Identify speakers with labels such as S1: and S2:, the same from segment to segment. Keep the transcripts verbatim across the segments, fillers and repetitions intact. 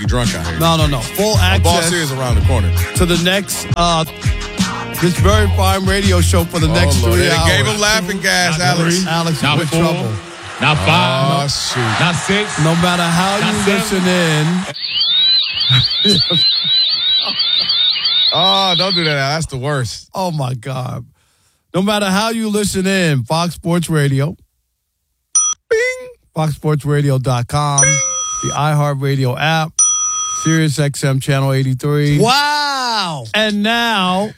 S1: You drunk out here.
S2: No, no, no. Full
S1: Ball
S2: access
S1: series around the corner.
S2: to the next, uh, this very fine radio show for the
S1: Oh,
S2: next
S1: Lord.
S2: three
S1: They
S2: hours.
S1: gave him laughing gas,
S3: Not
S1: Alex.
S3: three.
S2: Alex,
S3: Not
S2: you're in
S3: four.
S2: trouble.
S3: Not five.
S1: Oh, shoot.
S3: Not six.
S2: No matter how
S3: Not
S2: you
S3: seven.
S2: listen in.
S1: Oh, don't do that. That's the worst.
S2: Oh, my God. No matter how you listen in, Fox Sports Radio,
S1: Bing.
S2: fox sports radio dot com, the iHeartRadio app, Sirius X M Channel eighty-three.
S4: Wow.
S2: And now,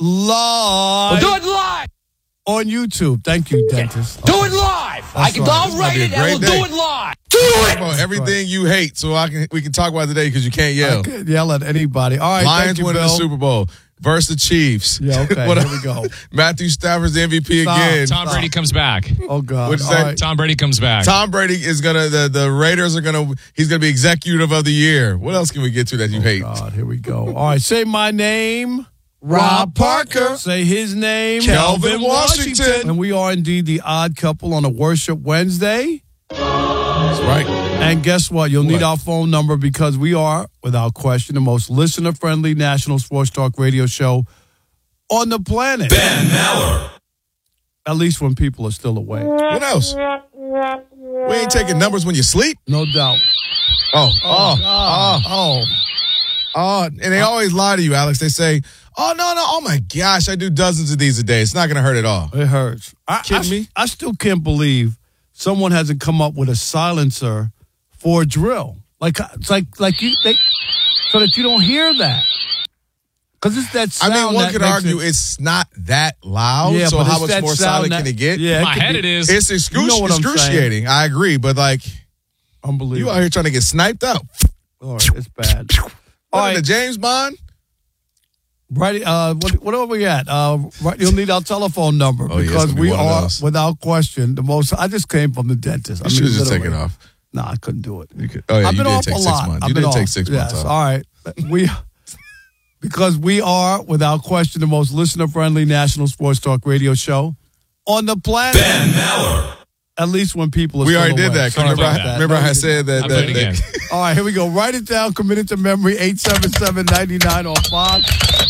S2: live
S4: Do it live.
S2: on YouTube. Thank you, dentist.
S4: Do it live. I can.
S2: right.
S4: I'll
S1: This is
S4: write
S1: gonna be a
S4: it and we'll
S1: great day.
S4: do it live.
S1: Talk about everything you hate, so I can we can talk about it today because you can't yell.
S2: I can't yell at anybody. All right,
S1: Lions
S2: thank you,
S1: winning
S2: Bill.
S1: the Super Bowl versus the Chiefs.
S2: Yeah, okay,
S1: What-
S2: here we go.
S1: Matthew Stafford's the M V P
S2: Stop.
S1: again.
S3: Tom
S2: Stop.
S3: Brady comes back.
S2: Oh, God.
S1: What'd you
S2: All
S1: say?
S2: right.
S3: Tom Brady comes back.
S1: Tom Brady is gonna the, the Raiders are gonna he's gonna be executive of the year. What else can we get to that you hate?
S2: God, here we go. All right, say my name.
S4: Rob Parker.
S2: Say his name.
S1: Kelvin Washington.
S2: And we are indeed the odd couple on a Worship Wednesday.
S1: That's right.
S2: And guess what? You'll need
S1: What?
S2: our phone number because we are, without question, the most listener-friendly national sports talk radio show on the planet.
S5: Ben Maller.
S2: At least when people are still awake.
S1: What else? We ain't taking numbers when you sleep.
S2: No doubt.
S1: Oh, oh,
S2: God.
S1: oh,
S2: Oh.
S1: oh. And they always lie to you, Alex. They say, oh, no, no, oh my gosh, I do dozens of these a day. It's not going to hurt at all.
S2: It hurts. I,
S1: Kidding
S2: I,
S1: me?
S2: I still can't believe someone hasn't come up with a silencer for a drill. Like it's like like you they, so that you don't hear that. Because it's that
S1: I
S2: sound.
S1: mean, one
S2: that
S1: could
S2: makes
S1: argue
S2: it,
S1: it's not that loud,
S2: yeah,
S1: so
S2: but
S1: how
S2: it's
S1: much
S2: that
S1: more
S2: sound
S1: silent
S2: that-
S1: can it get?
S2: Yeah,
S3: In my
S2: could
S3: head
S2: be
S3: it is.
S1: It's excru-
S2: You know what I'm
S1: excruciating. I agree, but like,
S2: unbelievable.
S1: you out here trying to get sniped out.
S2: All right, it's bad. All
S1: What, in
S2: right,
S1: the James Bond?
S2: right. Uh, what, what are we at? Uh, right, you'll need our telephone number
S1: Oh, yeah, it's
S2: because
S1: gonna be
S2: we
S1: one of
S2: are,
S1: those.
S2: without question, the most. I just came from the dentist. I
S1: You should
S2: mean,
S1: have just
S2: literally.
S1: taken off.
S2: No, I couldn't do it.
S1: You could, oh, yeah,
S2: I've
S1: you
S2: been
S1: did
S2: off
S1: take
S2: a
S1: six
S2: lot.
S1: months.
S2: I've
S1: You
S2: been
S1: did take
S2: off.
S1: six
S2: yes.
S1: months off.
S2: All right. We because we are, without question, the most listener-friendly national sports talk radio show on the planet.
S5: Ben Maller.
S2: At least when people are
S1: We
S2: still
S1: already did
S2: awake.
S1: that.
S3: Sorry
S1: Remember,
S3: about
S1: I,
S3: that.
S1: remember I said that.
S3: I'll
S1: that,
S3: do it
S1: that-
S3: again.
S2: All right, here we go. Write it down. Commit it to memory. eight seven seven, nine nine on Fox.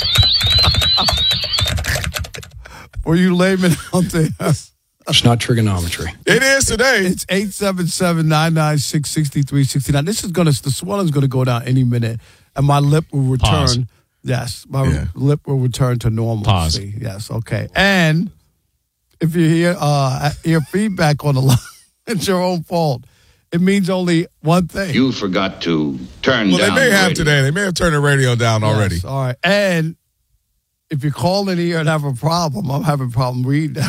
S2: For you laymen out there,
S6: It's not trigonometry.
S1: it is today.
S2: it's eight seven seven, nine nine six, six three six nine. This is going to, the swelling's going to go down any minute, and my lip will return.
S3: Pause.
S2: Yes, my
S1: Yeah.
S2: lip will return to normalcy.
S3: Pause.
S2: Yes, okay. And if you hear uh, hear feedback on the line, it's your own fault. It means only one thing.
S7: You forgot to turn
S1: Well, they
S7: down
S1: may
S7: the
S1: have
S7: radio.
S1: today. They may have turned the radio down already.
S2: Yes, all right. And if you call in here and have a problem, I'm having a problem reading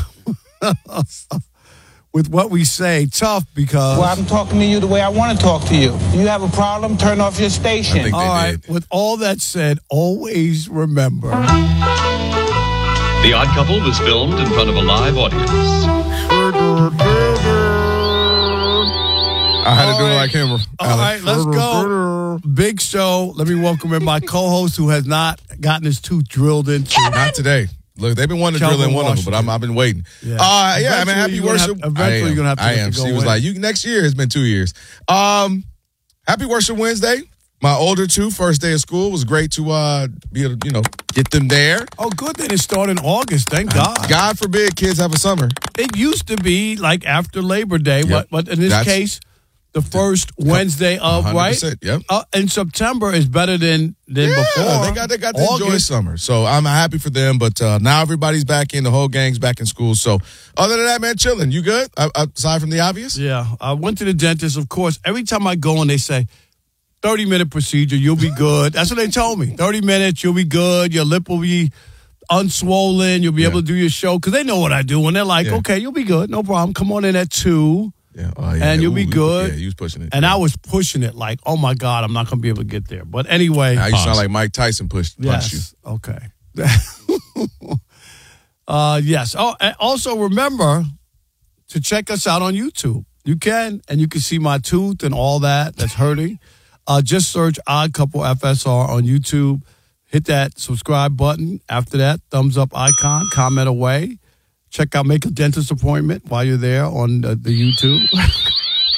S2: with what we say. Tough because.
S8: Well, I'm talking to you the way I want to talk to you. You have a problem, turn off your station.
S1: I think
S2: all
S1: they
S2: right.
S1: did.
S2: With all that said, always remember.
S9: The Odd Couple was filmed in front of a live audience.
S1: I had to do it
S2: All
S1: like him.
S2: All
S1: Alex.
S2: right, let's go. Big show. Let me welcome in my co-host who has not gotten his tooth drilled into.
S1: Not today. Look, they've been wanting to drill
S2: Kelvin
S1: in one of them, but I'm,
S2: Washington.
S1: I've been waiting.
S2: Yeah.
S1: Uh, yeah, I mean,
S2: Eventually
S1: happy
S2: you're gonna
S1: worship.
S2: have- eventually
S1: I am.
S2: you're gonna have to
S1: I
S2: let
S1: am.
S2: it go
S1: She was
S2: in.
S1: like, "You next year has been two years." Um, happy worship Wednesday. My older two, first day of school, was great to uh be able to, you know, get them there.
S2: Oh, good that it started in August. Thank God.
S1: God forbid kids have a summer.
S2: It used to be like after Labor Day,
S1: Yep.
S2: but, but in this
S1: That's-
S2: case, the first Wednesday of,
S1: one hundred
S2: right?
S1: percent, yep.
S2: Uh, in September is better than, than
S1: Yeah,
S2: before.
S1: they got they got to enjoy
S2: August.
S1: summer. So I'm happy for them. But uh, now everybody's back in. The whole gang's back in school. So other than that, man, chilling. You good? Uh, aside from the obvious?
S2: Yeah, I went to the dentist, of course. Every time I go and they say, thirty-minute procedure, you'll be good. That's what they told me. thirty minutes, you'll be good. Your lip will be unswollen. You'll be
S1: Yeah.
S2: able to do your show. Because they know what I do. And they're like,
S1: Yeah.
S2: okay, you'll be good. No problem. Come on in at two.
S1: Yeah. Oh, yeah.
S2: And you'll
S1: Ooh,
S2: be
S1: we-
S2: good.
S1: Yeah, you was pushing it.
S2: And I was pushing it like, oh, my God, I'm not going to be able to get there. But anyway.
S1: Now you
S3: Pause.
S1: sound like Mike Tyson pushed punched you.
S2: Yes. Okay. uh, yes. Oh, and also remember to check us out on YouTube. You can, and you can see my tooth and all that that's hurting. Uh, just search Odd Couple F S R on YouTube. Hit that subscribe button. After that, thumbs up icon, comment away. Check out, make a dentist appointment while you're there on the, the YouTube.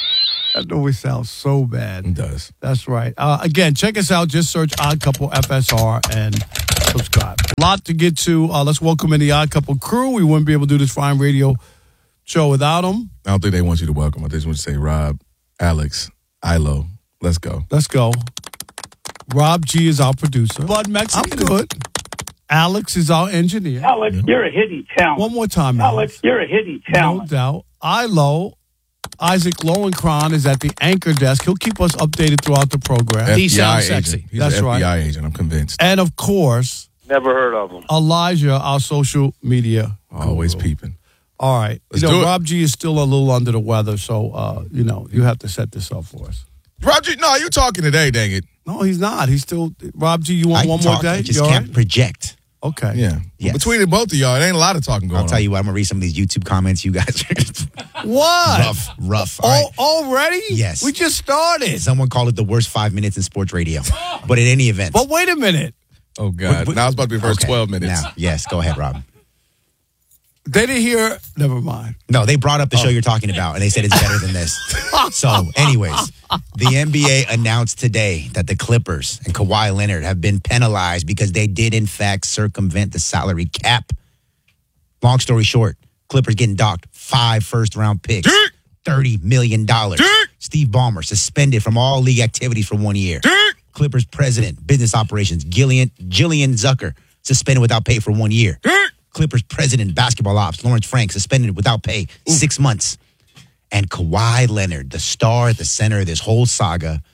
S2: That always sounds so bad.
S1: It does.
S2: That's right. Uh, again, check us out. Just search Odd Couple F S R and subscribe. A lot to get to. Uh, let's welcome in the Odd Couple crew. We wouldn't be able to do this fine radio show without them.
S1: I don't think they want you to welcome. I just want to say Rob, Alex, Ilo. Let's go.
S2: Let's go. Rob G is our producer.
S4: Bud Mexican.
S2: I'm good. Alex is our engineer.
S10: Alex, you're a hidden talent.
S2: One more time,
S10: Alex,
S2: Alex.
S10: you're a hidden
S2: No
S10: talent.
S2: doubt. Ilo, Isaac Lowenkron is at the anchor desk. He'll keep us updated throughout the program.
S1: F B I
S4: He sounds
S1: agent.
S4: sexy.
S1: He's
S2: That's
S1: an F B I
S2: right.
S1: agent. I'm convinced.
S2: And of course,
S10: Never heard of him.
S2: Elijah, our social media.
S1: Always
S2: guru.
S1: peeping.
S2: All right.
S1: Let's
S2: you know,
S1: do it.
S2: Rob G is still a little under the weather, so, uh, you know, you have to set this up for us.
S1: Roger, no, you talking today, dang it.
S2: No, he's not. He's still. Rob G, you want
S11: I
S2: one
S11: talk,
S2: more day?
S11: I just
S2: You all
S11: can't
S2: right?
S11: project.
S2: Okay.
S1: Yeah.
S11: Yes.
S1: Between the both of y'all, it ain't a lot of talking going on.
S11: I'll tell you what, I'm going to read some of these YouTube comments you guys are
S2: What?
S11: rough, rough. All right.
S2: Al- already?
S11: Yes.
S2: We just started.
S11: Someone called it the worst five minutes in sports radio. But in any event.
S2: But wait a minute.
S1: Oh, God.
S11: Wait,
S1: now it's about to be the first
S11: okay,
S1: twelve minutes.
S11: Now, yes, go ahead, Rob.
S2: They didn't hear. Never mind.
S11: No, they brought up the
S2: Oh.
S11: show you're talking about, and they said it's better than this. So, anyways, the N B A announced today that the Clippers and Kawhi Leonard have been penalized because they did, in fact, circumvent the salary cap. Long story short, Clippers getting docked five first-round picks, thirty million dollars. Steve Ballmer suspended from all league activities for one year. Clippers president, business operations, Gillian, Jillian Zucker, suspended without pay for one year. Clippers president, basketball ops, Lawrence Frank, suspended without pay, Ooh. six months. And Kawhi Leonard, the star at the center of this whole saga,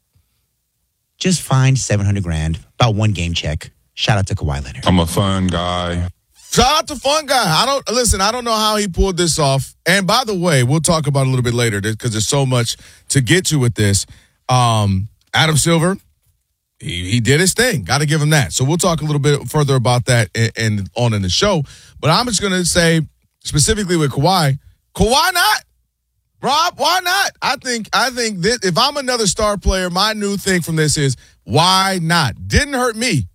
S11: just fined seven hundred grand, about one game check. Shout out to Kawhi Leonard.
S5: I'm a fun guy.
S1: Shout out to Fun Guy. I don't listen. I don't know how he pulled this off. And by the way, we'll talk about it a little bit later because there's so much to get to with this. Um, Adam Silver, he, he did his thing. Got to give him that. So we'll talk a little bit further about that and, and on in the show. But I'm just going to say specifically with Kawhi, Kawhi not. Rob, why not? I think I think that if I'm another star player, my new thing from this is why not? Didn't hurt me.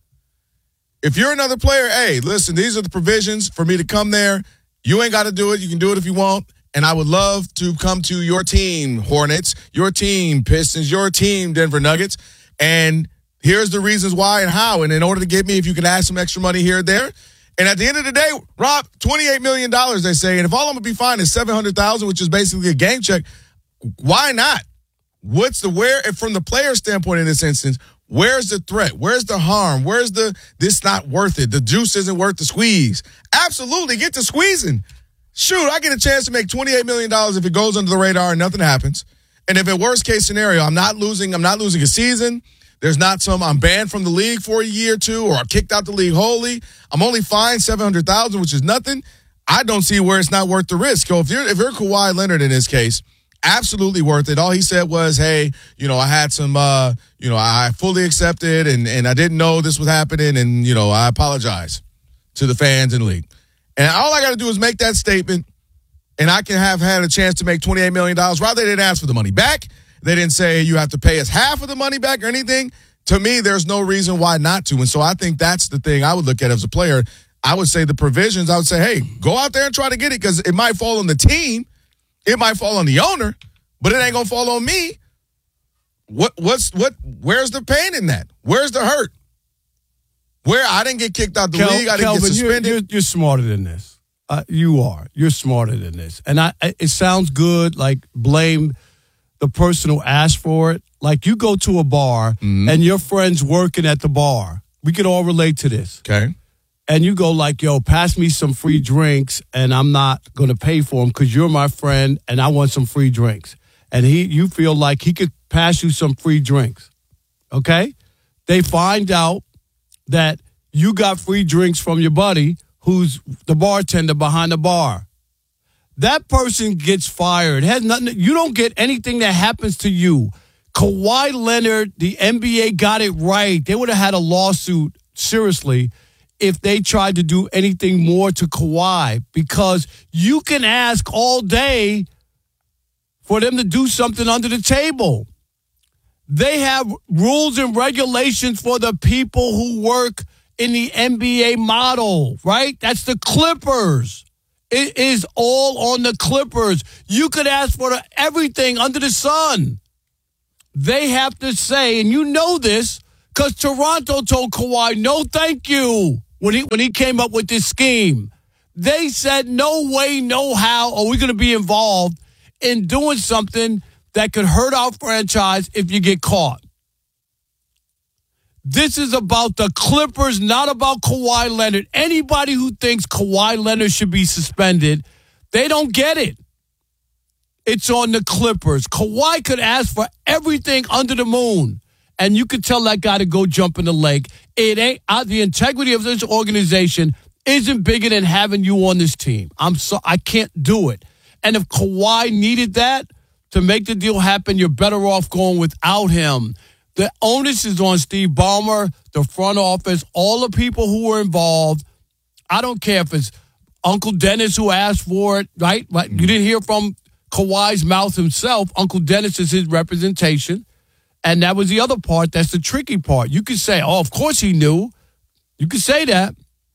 S1: If you're another player, hey, listen, these are the provisions for me to come there. You ain't got to do it. You can do it if you want. And I would love to come to your team, Hornets, your team, Pistons, your team, Denver Nuggets. And here's the reasons why and how. And in order to get me, if you can add some extra money here or there. And at the end of the day, Rob, twenty-eight million dollars, they say. And if all I'm going to be fine is seven hundred thousand dollars, which is basically a game check, why not? What's the where, from the player standpoint in this instance, where's the threat? Where's the harm? Where's the, this not worth it? The juice isn't worth the squeeze. Absolutely, get to squeezing. Shoot, I get a chance to make twenty-eight million dollars if it goes under the radar and nothing happens. And if in worst case scenario, I'm not losing, I'm not losing a season. There's not some, I'm banned from the league for a year or two, or I'm kicked out the league wholly. I'm only fined seven hundred thousand dollars, which is nothing. I don't see where it's not worth the risk. So if you're, if you're Kawhi Leonard in this case, absolutely worth it. All he said was, hey, you know, I had some, uh, you know, I fully accepted and, and I didn't know this was happening. And, you know, I apologize to the fans and league. And all I got to do is make that statement and I can have had a chance to make twenty-eight million dollars. Rather, they didn't ask for the money back. They didn't say you have to pay us half of the money back or anything. To me, there's no reason why not to. And so I think that's the thing I would look at as a player. I would say the provisions, I would say, hey, go out there and try to get it because it might fall on the team. It might fall on the owner, but it ain't going to fall on me. What, what's, what, where's the pain in that? Where's the hurt? Where I didn't get kicked out the
S2: Kel-
S1: league. I didn't
S2: Kelvin,
S1: get suspended.
S2: You're, you're, you're smarter than this. Uh, you are. You're smarter than this. And I, it sounds good, like blame the person who asked for it. Like you go to a bar
S1: mm-hmm.
S2: and your friend's working at the bar. We can all relate to this.
S1: Okay.
S2: And you go like, yo, pass me some free drinks and I'm not going to pay for them because you're my friend and I want some free drinks. And he, you feel like he could pass you some free drinks. Okay? They find out that you got free drinks from your buddy who's the bartender behind the bar. That person gets fired. It has nothing. You don't get anything that happens to you. Kawhi Leonard, the N B A got it right. They would have had a lawsuit, seriously, if they tried to do anything more to Kawhi, because you can ask all day for them to do something under the table. They have rules and regulations for the people who work in the N B A model, right? That's the Clippers. It is all on the Clippers. You could ask for everything under the sun. They have to say, and you know this, because Toronto told Kawhi, no thank you, when he when he came up with this scheme. They said, no way, no how are we going to be involved in doing something that could hurt our franchise if you get caught. This is about the Clippers, not about Kawhi Leonard. Anybody who thinks Kawhi Leonard should be suspended, they don't get it. It's on the Clippers. Kawhi could ask for everything under the moon, and you could tell that guy to go jump in the lake. It ain't uh, the integrity of this organization isn't bigger than having you on this team. I'm so I can't do it. And if Kawhi needed that to make the deal happen, you're better off going without him. The onus is on Steve Ballmer, the front office, all the people who were involved. I don't care if it's Uncle Dennis who asked for it, right? Right? You didn't hear from Kawhi's mouth himself. Uncle Dennis is his representation. And that was the other part. That's the tricky part. You could say, oh, of course he knew. You could say that.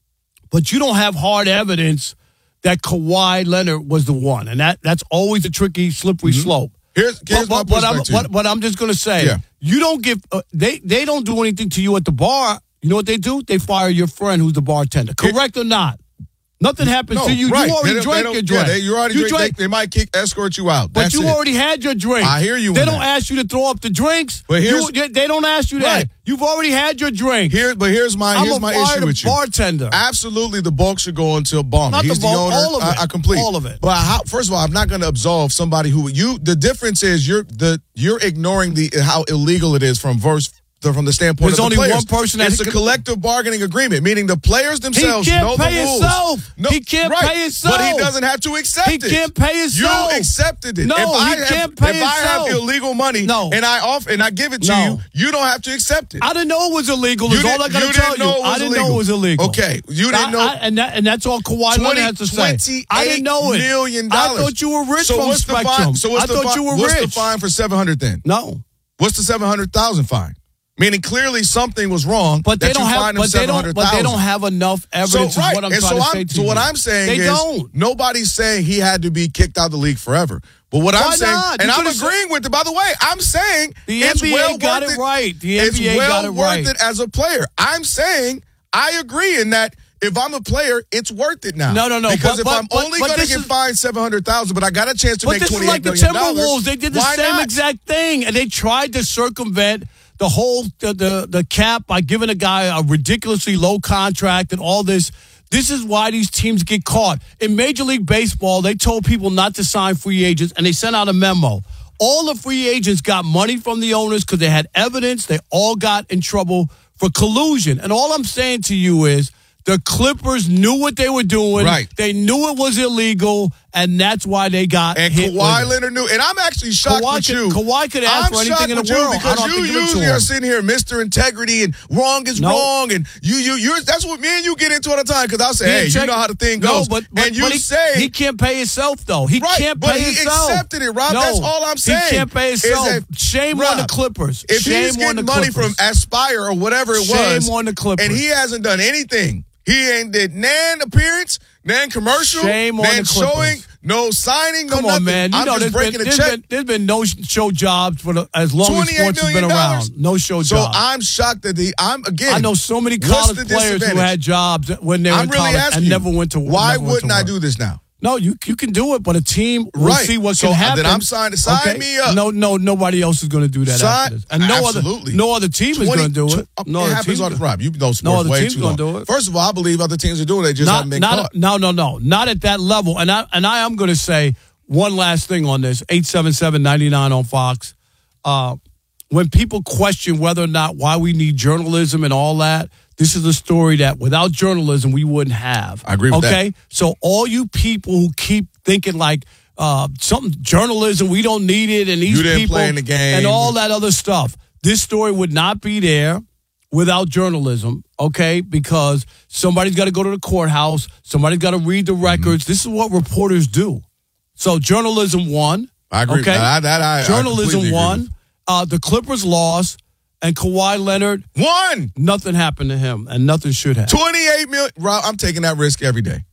S2: But you don't have hard evidence that Kawhi Leonard was the one. And that that's always a tricky, slippery mm-hmm. slope.
S1: Here's, here's
S2: but,
S1: my
S2: but, I'm,
S1: to
S2: but, but I'm just going to say,
S1: yeah.
S2: you don't give, uh, they, they don't do anything to you at the bar. You know what they do? They fire your friend who's the bartender. Correct or not? Nothing happens
S1: no,
S2: to you.
S1: Right.
S2: You already
S1: they
S2: drank your drink.
S1: Yeah, they, you already
S2: you
S1: drink.
S2: drank.
S1: They, they might kick, escort you out.
S2: But
S1: That's
S2: you
S1: it.
S2: already had your drink.
S1: I hear you.
S2: They don't
S1: that.
S2: ask you to throw up the drinks.
S1: But here's,
S2: you, they don't ask you that.
S1: Right.
S2: You've already had your drink.
S1: Here, but here's my
S2: I'm
S1: here's
S2: a
S1: my issue with you.
S2: Bartender.
S1: Absolutely, the bulk should go until Ballmer.
S2: Not
S1: He's
S2: the bulk,
S1: the owner.
S2: all of it.
S1: I, I complete
S2: all of it.
S1: But how, first of all, I'm not going to absolve somebody who you. The difference is you're the you're ignoring the how illegal it is from verse. From the standpoint
S2: There's
S1: of the
S2: only
S1: players.
S2: one person
S1: it's
S2: that
S1: a collective bargaining agreement, meaning the players themselves
S2: he can't
S1: know
S2: pay
S1: the rules.
S2: Himself.
S1: No,
S2: he can't
S1: right.
S2: pay himself.
S1: But he doesn't have to accept
S2: he
S1: it.
S2: He can't pay himself.
S1: You accepted it.
S2: No,
S1: if I
S2: he
S1: have,
S2: can't pay
S1: if
S2: himself.
S1: I have illegal money
S2: no.
S1: and I off and I give it to
S2: no.
S1: you, you don't have to accept it.
S2: I didn't know it was illegal.
S1: You
S2: Is all I got to tell you. I didn't
S1: illegal.
S2: know it was illegal.
S1: Okay, you didn't
S2: I,
S1: know.
S2: I, and that and that's all Kawhi Leonard has to say. I didn't know it.
S1: Million dollars.
S2: I thought you were rich
S1: so
S2: from
S1: what's
S2: Spectrum.
S1: The fine? So what's
S2: I
S1: the
S2: thought
S1: fi-
S2: you were
S1: what's
S2: rich.
S1: the fine for seven hundred then?
S2: No.
S1: What's the seven hundred thousand fine? Meaning clearly something was wrong.
S2: But they
S1: that
S2: don't
S1: you
S2: have. But they don't. But they don't have enough evidence.
S1: So, right.
S2: Is what I'm
S1: and
S2: trying
S1: so
S2: to
S1: I'm,
S2: say to
S1: so
S2: you.
S1: what I'm saying
S2: they
S1: is
S2: don't.
S1: Nobody's saying he had to be kicked out of the league forever. But what
S2: Why
S1: I'm saying,
S2: not?
S1: and
S2: You
S1: I'm
S2: could've
S1: agreeing with it. By the way, I'm saying
S2: the
S1: it's
S2: N B A
S1: well
S2: got
S1: worth
S2: it right. The N B A
S1: it's well
S2: got it
S1: worth
S2: right.
S1: it as a player. I'm saying I agree in that. If I'm a player, it's worth it now.
S2: No, no, no.
S1: Because
S2: but,
S1: if
S2: but,
S1: I'm
S2: but,
S1: only
S2: but
S1: going to get
S2: is,
S1: fined seven hundred thousand dollars, but I got a chance to
S2: but
S1: make
S2: this is
S1: twenty-eight
S2: like the
S1: million dollars.
S2: Timberwolves. They did the
S1: why
S2: same
S1: not?
S2: exact thing, and they tried to circumvent the whole the, the the cap by giving a guy a ridiculously low contract and all this. This is why these teams get caught. In Major League Baseball, they told people not to sign free agents, and they sent out a memo. All the free agents got money from the owners because they had evidence. They all got in trouble for collusion. And all I'm saying to you is the Clippers knew what they were doing.
S1: Right.
S2: They knew it was illegal, and that's why they got
S1: and
S2: hit
S1: Kawhi
S2: with it.
S1: Leonard knew. And I'm actually shocked
S2: Kawhi
S1: with
S2: could,
S1: you.
S2: Kawhi could ask
S1: I'm
S2: for anything in the
S1: with you
S2: world. I
S1: because
S2: don't
S1: you
S2: have to give it to
S1: usually
S2: him.
S1: are sitting here, Mister Integrity, and wrong is
S2: No.
S1: wrong, and you, you, you're. That's what me and you get into all the time. Because I'll say,
S2: He
S1: hey,
S2: check-
S1: you know how the thing
S2: No,
S1: goes,
S2: but, but,
S1: and you
S2: but he,
S1: say
S2: he can't pay himself though. He
S1: right,
S2: can't
S1: but
S2: pay
S1: he
S2: himself.
S1: accepted it, Rob.
S2: No,
S1: That's all I'm saying.
S2: He can't pay
S1: is
S2: himself.
S1: that-
S2: Shame
S1: Rob,
S2: on the Clippers.
S1: If
S2: Shame
S1: he's
S2: on the
S1: getting money
S2: Clippers.
S1: from Aspire or whatever it
S2: Shame
S1: was,
S2: on the Clippers.
S1: and he hasn't done anything. He ain't did nan appearance, nan commercial,
S2: Shame on
S1: nan
S2: the Clippers.
S1: showing, no signing, no
S2: Come
S1: nothing.
S2: on, man. You
S1: I'm
S2: know,
S1: just
S2: there's been,
S1: breaking
S2: there's
S1: a check.
S2: been, there's been no show jobs for the, as long as
S1: twenty-eight
S2: sports has been
S1: million dollars.
S2: around. No show
S1: So
S2: jobs.
S1: I'm shocked that the I'm again.
S2: I know so many
S1: what's
S2: college
S1: the
S2: players who
S1: disadvantage?
S2: had jobs when they were
S1: I'm
S2: in
S1: really
S2: college
S1: asking
S2: and
S1: you,
S2: never went to
S1: why
S2: never went
S1: wouldn't
S2: to
S1: I
S2: work.
S1: do this now?
S2: No, you you can do it, but a team will
S1: Right.
S2: see what
S1: So,
S2: can
S1: uh,
S2: happen.
S1: then I'm signed- sign
S2: okay?
S1: me up.
S2: No, no, nobody else is going to do that
S1: Sign-
S2: after this, and no
S1: absolutely.
S2: other no other team is going to do it.
S1: twenty,
S2: No
S1: it
S2: other
S1: happens
S2: team
S1: all the time. You know sports
S2: other
S1: way
S2: team's
S1: too
S2: gonna
S1: long.
S2: do it.
S1: First of all, I believe other teams are doing it. They just
S2: Not,
S1: haven't been
S2: not,
S1: caught.
S2: no, no, no, not at that level. And I and I am going to say one last thing on this. eight seven seven, nine nine on Fox. Uh, when people question whether or not why we need journalism and all that, this is a story that without journalism we wouldn't have.
S1: I agree with
S2: okay?
S1: that.
S2: So all you people who keep thinking like uh, something journalism, we don't need it, and these
S1: You didn't
S2: people
S1: play in the game.
S2: and all that other stuff. This story would not be there without journalism, okay? Because somebody's got to go to the courthouse. Somebody's got to read the records. Mm-hmm. This is what reporters do. So journalism won.
S1: I agree.
S2: Okay?
S1: That, that I,
S2: journalism
S1: I
S2: won. Uh, the Clippers lost, and Kawhi Leonard,
S1: One.
S2: nothing happened to him, and nothing should have.
S1: twenty-eight million. Rob, I'm taking that risk every day.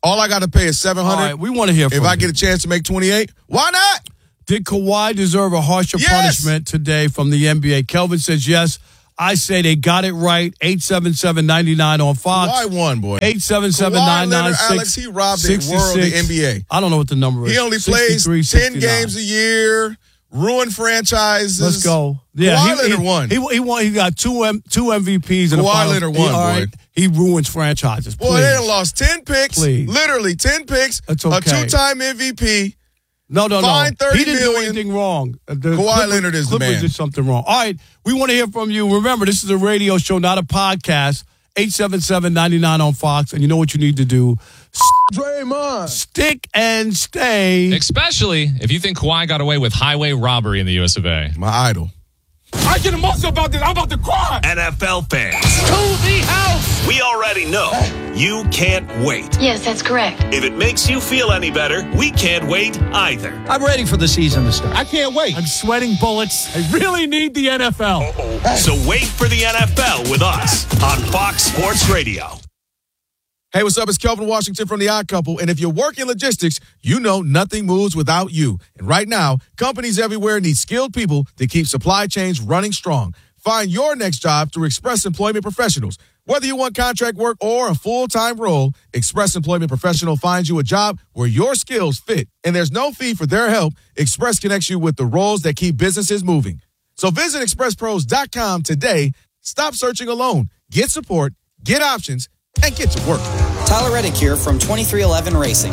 S1: All I got to pay is seven hundred dollars.
S2: All right, we want to hear from
S1: If
S2: you.
S1: I get a chance to make twenty-eight, why not?
S2: Did Kawhi deserve a harsher
S1: Yes.
S2: punishment today from the N B A? Kelvin says yes. I say they got it right. eight seven seven, nine nine on Fox.
S1: Kawhi won, boy.
S2: eight seven seven, nine nine six.
S1: Alex, he robbed the world of the N B A.
S2: I don't know what the number is.
S1: He only plays ten
S2: sixty-three,
S1: games a year, ruin franchises.
S2: Let's go. Yeah,
S1: Kawhi
S2: he,
S1: Leonard
S2: he,
S1: won.
S2: He, he won. He got two M, two M V Ps in the
S1: Kawhi
S2: finals.
S1: Leonard
S2: He,
S1: won,
S2: all
S1: boy.
S2: right, he ruins franchises.
S1: Boy,
S2: Please.
S1: they done lost ten picks.
S2: Please.
S1: Literally ten picks.
S2: That's okay.
S1: A two-time M V P.
S2: No, no,
S1: Fine,
S2: no.
S1: thirty
S2: He didn't
S1: million.
S2: do anything wrong. The
S1: Kawhi
S2: Clippers,
S1: Leonard is the
S2: Clippers
S1: man.
S2: did something wrong. All right, we want to hear from you. Remember, this is a radio show, not a podcast. eight seven seven, nine nine on Fox. And you know what you need to do.
S8: Draymond.
S2: Stick and stay.
S3: Especially if you think Kawhi got away with highway robbery in the U S of A.
S1: My idol.
S8: I get emotional about this. I'm about to cry.
S5: N F L fans,
S8: To the house.
S5: we already know you can't wait.
S12: Yes, that's correct.
S5: If it makes you feel any better, we can't wait either.
S4: I'm ready for the season to start.
S8: I can't wait.
S4: I'm sweating bullets. I really need the N F L.
S5: So wait for the N F L with us on Fox Sports Radio.
S1: Hey, what's up? It's Kelvin Washington from The Odd Couple. And if you're working logistics, you know nothing moves without you. And right now, companies everywhere need skilled people to keep supply chains running strong. Find your next job through Express Employment Professionals. Whether you want contract work or a full-time role, Express Employment Professional finds you a job where your skills fit. And there's no fee for their help. Express connects you with the roles that keep businesses moving. So visit express pros dot com today. Stop searching alone. Get support, get options, and get to work.
S13: Tyler Reddick here from twenty-three eleven Racing.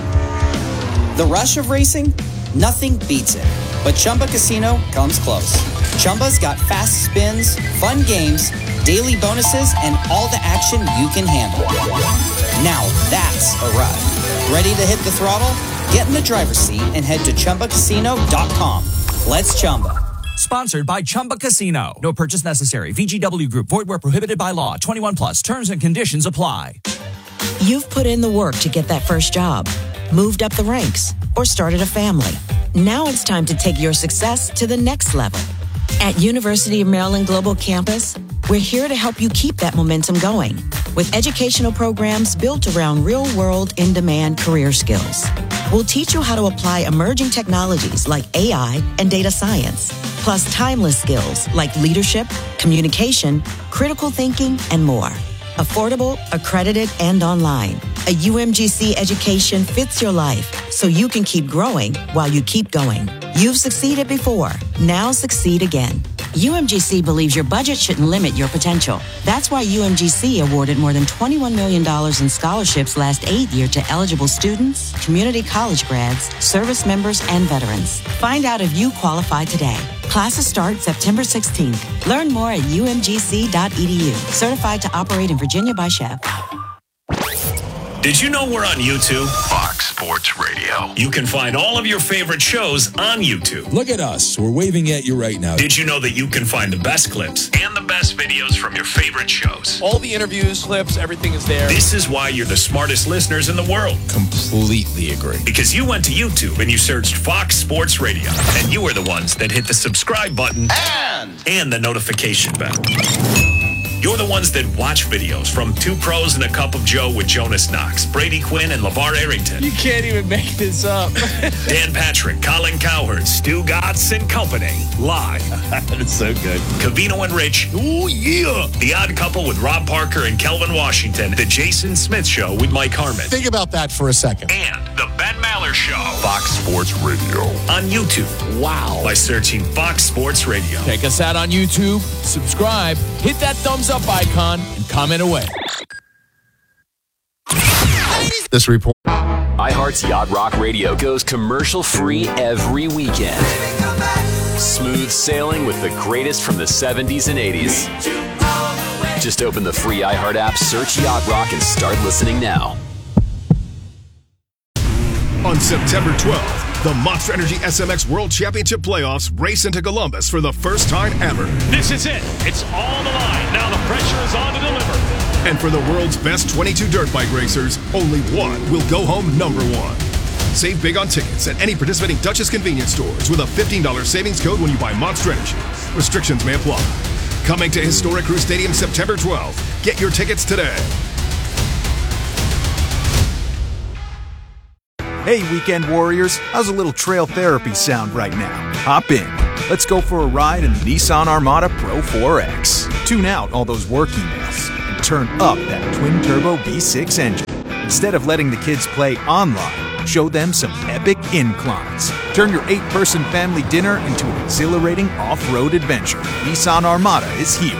S13: The rush of racing? Nothing beats it. But Chumba Casino comes close. Chumba's got fast spins, fun games, daily bonuses, and all the action you can handle. Now that's a ride. Ready to hit the throttle? Get in the driver's seat and head to chumba casino dot com. Let's Chumba.
S14: Sponsored by Chumba Casino. No purchase necessary. V G W Group. Void where prohibited by law. twenty-one plus. Terms and conditions apply.
S15: You've put in the work to get that first job, moved up the ranks, or started a family. Now it's time to take your success to the next level. At University of Maryland Global Campus, we're here to help you keep that momentum going with educational programs built around real-world, in-demand career skills. We'll teach you how to apply emerging technologies like A I and data science, plus timeless skills like leadership, communication, critical thinking, and more. Affordable, accredited, and online. A U M G C education fits your life so you can keep growing while you keep going. You've succeeded before. Now succeed again. U M G C believes your budget shouldn't limit your potential. That's why U M G C awarded more than twenty-one million dollars in scholarships last aid year to eligible students, community college grads, service members, and veterans. Find out if you qualify today. Classes start September sixteenth. Learn more at U M G C dot E D U. Certified to operate in Virginia by Chef.
S5: Did you know we're on YouTube? Fox Sports Radio. You can find all of your favorite shows on YouTube.
S16: Look at us. We're waving at you right now.
S5: Did you know that you can find the best clips and the best videos from your favorite shows?
S17: All the interviews, clips, everything is there.
S5: This is why you're the smartest listeners in the world.
S16: Completely agree.
S5: Because you went to YouTube and you searched Fox Sports Radio. And you were the ones that hit the subscribe button and, and the notification bell. You're the ones that watch videos from Two Pros and a Cup of Joe with Jonas Knox, Brady Quinn, and LeVar Arrington.
S17: You can't even make this up.
S5: Dan Patrick, Colin Cowherd, Stu Gatz, and company. Live.
S17: That's so good.
S5: Cavino and Rich. Ooh, yeah. The Odd Couple with Rob Parker and Kelvin Washington. The Jason Smith Show with Mike Harmon.
S18: Think about that for a second.
S5: And the Ben Maller Show. Fox Sports Radio. On YouTube.
S17: Wow.
S5: By searching Fox Sports Radio.
S17: Check us out on YouTube. Subscribe. Hit that thumbs up icon and comment away.
S18: This report.
S19: iHeart's Yacht Rock Radio goes commercial free every weekend. Smooth sailing with the greatest from the seventies and eighties. Just open the free iHeart app, search Yacht Rock, and start listening now.
S20: On September twelfth, the Monster Energy S M X World Championship Playoffs race into Columbus for the first time ever.
S21: This is it. It's on the line. Now the pressure is on to deliver.
S20: And for the world's best twenty-two dirt bike racers, only one will go home number one. Save big on tickets at any participating Duchess convenience stores with a fifteen dollars savings code when you buy Monster Energy. Restrictions may apply. Coming to Historic Crew Stadium September twelfth. Get your tickets today.
S12: Hey, weekend warriors, how's a little trail therapy sound right now? Hop in. Let's go for a ride in the Nissan Armada Pro four X. Tune out all those work emails and turn up that twin-turbo V six engine. Instead of letting the kids play online, show them some epic inclines. Turn your eight-person family dinner into an exhilarating off-road adventure. Nissan Armada is here.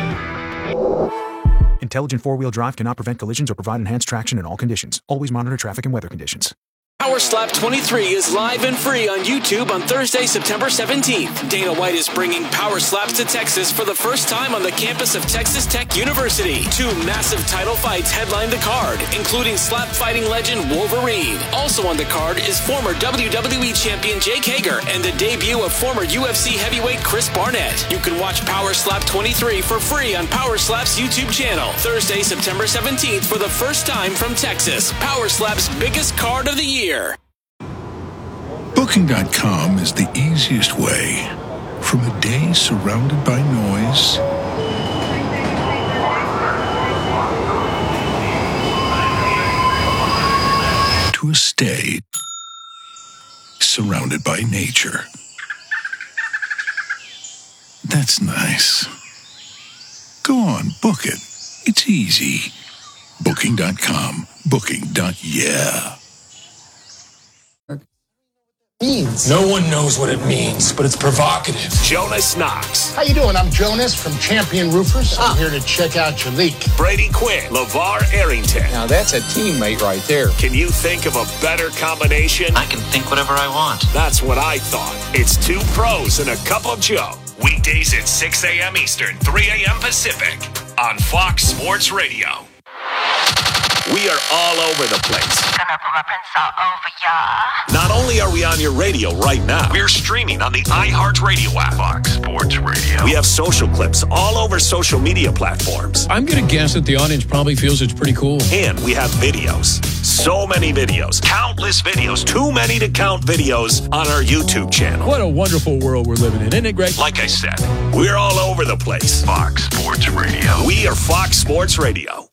S12: Intelligent four-wheel drive cannot prevent collisions or provide enhanced traction in all conditions. Always monitor traffic and weather conditions.
S22: Power Slap twenty-three is live and free on YouTube on Thursday, September seventeenth. Dana White is bringing Power Slaps to Texas for the first time on the campus of Texas Tech University. Two massive title fights headline the card, including slap fighting legend Wolverine. Also on the card is former W W E champion Jake Hager and the debut of former U F C heavyweight Chris Barnett. You can watch Power Slap twenty-three for free on Power Slap's YouTube channel. Thursday, September seventeenth for the first time from Texas. Power Slap's biggest card of the year.
S23: Booking dot com is the easiest way from a day surrounded by noise to a stay surrounded by nature. That's nice. Go on, book it. It's easy. Booking dot com. Booking. Yeah.
S24: Means. No one knows what it means, but it's provocative.
S5: Jonas Knox.
S25: How you doing? I'm Jonas from Champion Roofers. I'm ah. here to check out your leak.
S5: Brady Quinn. LeVar Arrington.
S26: Now that's a teammate right there.
S5: Can you think of a better combination?
S27: I can think whatever I want.
S5: That's what I thought. It's two pros and a cup of Joe. Weekdays at six a.m. Eastern, three a.m. Pacific on Fox Sports Radio. We are all over the place.
S28: Gonna put my prints all over ya.
S5: Not only are we on your radio right now, we're streaming on the iHeartRadio app.
S28: Fox Sports Radio.
S5: We have social clips all over social media platforms.
S17: I'm gonna guess that the audience probably feels it's pretty cool.
S5: And we have videos. So many videos. Countless videos. Too many to count videos on our YouTube channel.
S17: What a wonderful world we're living in, isn't it great?
S5: Like I said, we're all over the place.
S28: Fox Sports Radio.
S5: We are Fox Sports Radio.